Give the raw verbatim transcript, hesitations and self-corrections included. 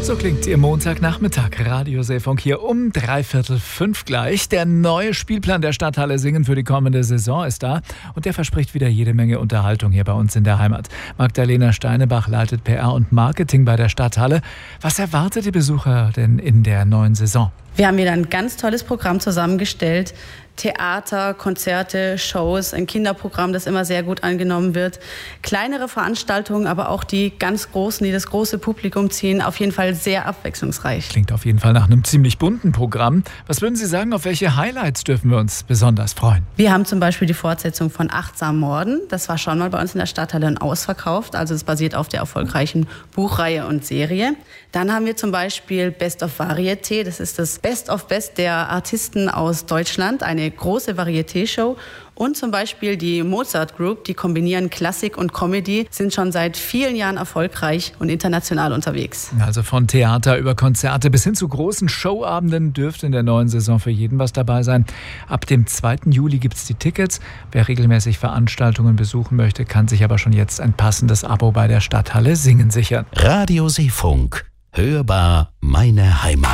So klingt Ihr Montagnachmittag. Radio Seefunk hier um dreiviertel fünf gleich. Der neue Spielplan der Stadthalle Singen für die kommende Saison ist da und der verspricht wieder jede Menge Unterhaltung hier bei uns in der Heimat. Magdalena Steinebach leitet P R und Marketing bei der Stadthalle. Was erwartet die Besucher denn in der neuen Saison? Wir haben wieder ein ganz tolles Programm zusammengestellt. Theater, Konzerte, Shows, ein Kinderprogramm, das immer sehr gut angenommen wird. Kleinere Veranstaltungen, aber auch die ganz großen, die das große Publikum ziehen, auf jeden Fall sehr abwechslungsreich. Klingt auf jeden Fall nach einem ziemlich bunten Programm. Was würden Sie sagen, auf welche Highlights dürfen wir uns besonders freuen? Wir haben zum Beispiel die Fortsetzung von Achtsam Morden. Das war schon mal bei uns in der Stadthalle ein ausverkauft. Also es basiert auf der erfolgreichen Buchreihe und Serie. Dann haben wir zum Beispiel Best of Varieté. Das ist das Best of Best der Artisten aus Deutschland. Eine große Varieté-Show. Und zum Beispiel die Mozart Group, die kombinieren Klassik und Comedy, sind schon seit vielen Jahren erfolgreich und international unterwegs. Also von Theater über Konzerte bis hin zu großen Showabenden dürfte in der neuen Saison für jeden was dabei sein. Ab dem zweiten Juli gibt es die Tickets. Wer regelmäßig Veranstaltungen besuchen möchte, kann sich aber schon jetzt ein passendes Abo bei der Stadthalle Singen sichern. Radio Seefunk. Hörbar meine Heimat.